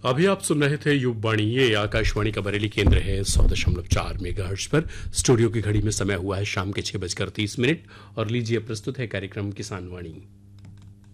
अभी आप सुन रहे थे युग वाणी। ये आकाशवाणी का बरेली केंद्र है 100.4 मेगाहर्ट्ज पर। स्टूडियो की घड़ी में समय हुआ है शाम के 6:30 और लीजिए प्रस्तुत है कार्यक्रम किसान वाणी।